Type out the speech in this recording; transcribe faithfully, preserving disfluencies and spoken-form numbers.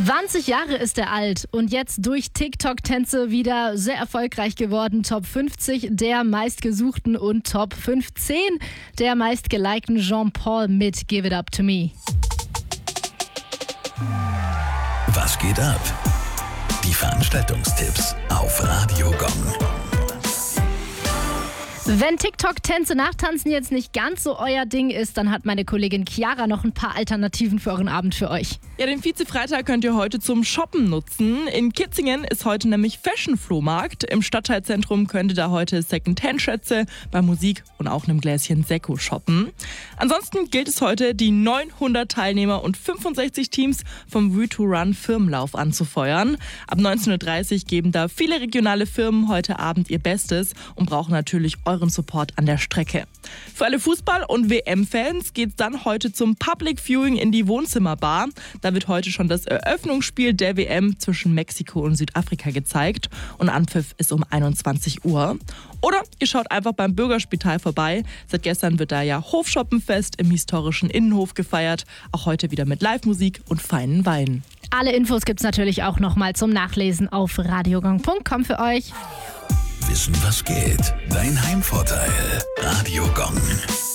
zwanzig Jahre ist er alt und jetzt durch TikTok-Tänze wieder sehr erfolgreich geworden. Top fünfzig der meistgesuchten und Top fünfzehn der meistgelikten Jean-Paul mit Give It Up To Me. Was geht ab? Die Veranstaltungstipps auf Radio Gong. Wenn TikTok-Tänze nachtanzen jetzt nicht ganz so euer Ding ist, dann hat meine Kollegin Chiara noch ein paar Alternativen für euren Abend für euch. Ja, den Vize-Freitag könnt ihr heute zum Shoppen nutzen. In Kitzingen ist heute nämlich Fashion-Flohmarkt. Im Stadtteilzentrum könnt ihr da heute Second-Hand-Schätze bei Musik und auch einem Gläschen Sekko shoppen. Ansonsten gilt es heute, die neunhundert Teilnehmer und fünfundsechzig Teams vom We to Run Firmenlauf anzufeuern. Ab neunzehn Uhr dreißig geben da viele regionale Firmen heute Abend ihr Bestes und brauchen natürlich euren Support an der Strecke. Für alle Fußball- und W M-Fans geht's dann heute zum Public Viewing in die Wohnzimmerbar. Da wird heute schon das Eröffnungsspiel der W M zwischen Mexiko und Südafrika gezeigt und Anpfiff ist um einundzwanzig Uhr. Oder ihr schaut einfach beim Bürgerspital vorbei. Seit gestern wird da ja Hofschoppenfest im historischen Innenhof gefeiert. Auch heute wieder mit Live-Musik und feinen Weinen. Alle Infos gibt's natürlich auch nochmal zum Nachlesen auf radiogong punkt com für euch. Wissen, was geht? Dein Heimvorteil. Radio Gong.